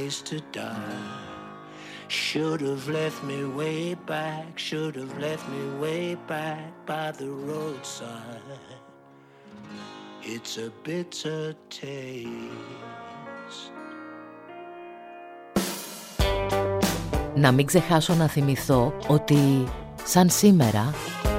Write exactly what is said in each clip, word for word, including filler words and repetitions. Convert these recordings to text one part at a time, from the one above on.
place to die. Should have left me way back, should have left me way back by the roadside. It's a bitter taste. Να μην ξεχάσω να θυμηθώ ότι σαν σήμερα...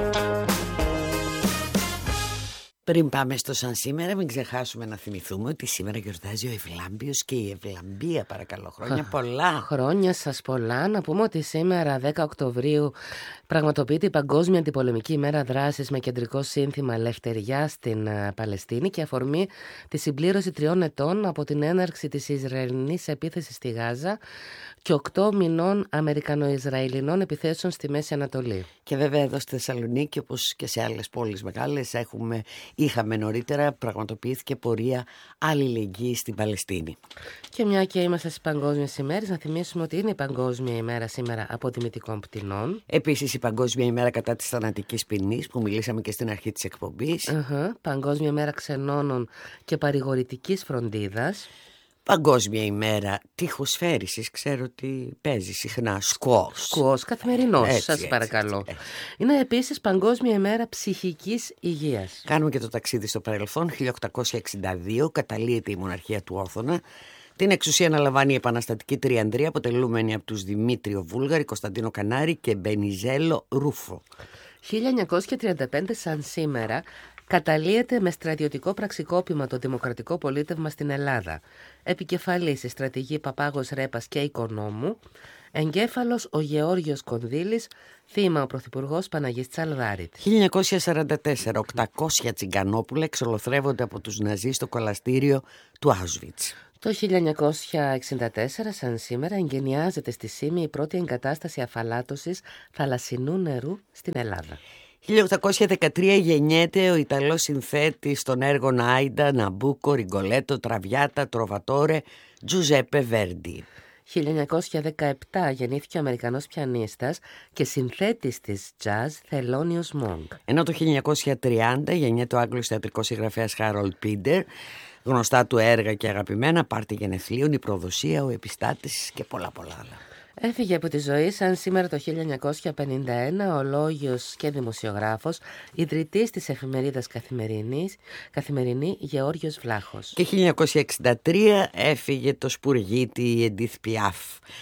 Πριν πάμε στο σαν σήμερα, μην ξεχάσουμε να θυμηθούμε ότι σήμερα γιορτάζει ο Ευλάμπιος και η Ευλαμπία, παρακαλώ. Χρόνια πολλά. Χρόνια σας πολλά. Να πούμε ότι σήμερα, δέκα Οκτωβρίου, πραγματοποιείται η Παγκόσμια Αντιπολεμική ημέρα δράσης με κεντρικό σύνθημα Ελευθεριά στην Παλαιστίνη και αφορμή τη συμπλήρωση τριών ετών από την έναρξη της Ισραηλινής επίθεσης στη Γάζα και οκτώ μηνών Αμερικανο-Ισραηλινών επιθέσεων στη Μέση Ανατολή. Και βέβαια εδώ στη Θεσσαλονίκη, όπως και σε άλλες πόλεις μεγάλες, έχουμε, είχαμε νωρίτερα, πραγματοποιήθηκε πορεία αλληλεγγύης στην Παλαιστίνη. Και μια και είμαστε στις παγκόσμιες ημέρες, να θυμίσουμε ότι είναι η Παγκόσμια ημέρα σήμερα αποτιμητικών πτηνών. Επίσης η Παγκόσμια ημέρα κατά της θανατικής ποινής, που μιλήσαμε και στην αρχή της εκπομπής. Uh-huh. Παγκόσμια ημέρα ξενώνων και παρηγορητικής φροντίδας. Παγκόσμια ημέρα τυχοσφαίρισης, ξέρω ότι παίζει συχνά σκουός. Σκουός καθημερινός, έτσι, σας έτσι, παρακαλώ. Έτσι, έτσι. Είναι επίσης Παγκόσμια ημέρα ψυχικής υγείας. Κάνουμε και το ταξίδι στο παρελθόν. χίλια οκτακόσια εξήντα δύο καταλύεται η μοναρχία του Όθωνα. Την εξουσία αναλαμβάνει η επαναστατική τριανδρία, αποτελούμενη από τους Δημήτριο Βούλγαρη, Κωνσταντίνο Κανάρη και Μπενιζέλο Ρούφο. χίλια εννιακόσια τριάντα πέντε σαν σήμερα καταλύεται με στρατιωτικό πραξικόπημα το Δημοκρατικό Πολίτευμα στην Ελλάδα. Επικεφαλής η στρατηγή Παπάγος Ρέπας και Οικονόμου. Εγκέφαλος ο Γεώργιος Κονδύλης. Θύμα ο Πρωθυπουργός Παναγής Τσαλδάρητη. χίλια εννιακόσια σαράντα τέσσερα οκτακόσια τσιγκανόπουλα εξολοθρεύονται από τους Ναζί στο κολαστήριο του Auschwitz. Το χίλια εννιακόσια εξήντα τέσσερα, σαν σήμερα, εγκαινιάζεται στη Σύμη η πρώτη εγκατάσταση αφαλάτωσης θαλασσινού νερού στην Ελλάδα. χίλια οκτακόσια δεκατρία γεννιέται ο Ιταλός συνθέτης των έργων Άιντα, Ναμπούκο, Ριγκολέτο, Τραβιάτα, Τροβατόρε, Τζουζέπε Βέρντι. χίλια εννιακόσια δεκαεπτά γεννήθηκε ο Αμερικανός πιανίστας και συνθέτης της jazz Θελόνιος Μόγκ. Ενώ το χίλια εννιακόσια τριάντα γεννιέται ο Άγγλος θεατρικός συγγραφέας Χάρολντ Πίντερ, γνωστά του έργα και αγαπημένα Πάρτι γενεθλίων, Η προδοσία, Ο επιστάτης και πολλά πολλά άλλα. Έφυγε από τη ζωή σαν σήμερα το χίλια εννιακόσια πενήντα ένα ο λόγιος και δημοσιογράφος, ιδρυτής της εφημερίδας Καθημερινής, Καθημερινή Γεώργιος Βλάχος. Και χίλια εννιακόσια εξήντα τρία έφυγε το σπουργίτη η Εντίθ Πιάφ,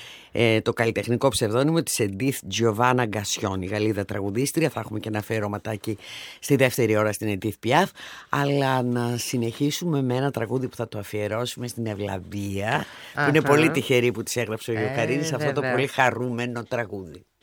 ε, το καλλιτεχνικό ψευδόνυμο της Εντίθ Τζιοβάνα Γκασιόν, η Γαλλίδα τραγουδίστρια. Θα έχουμε και ένα αφιερωματάκι στη δεύτερη ώρα στην Εντίθ Πιάφ, αλλά να συνεχίσουμε με ένα τραγούδι που θα το αφιερώσουμε στην Ευλαμπία, που είναι πολύ τυχερή που της έγραψε ο Ιωκαρίνης, ε, αυτό το πολύ χαρούμενο τραγούδι.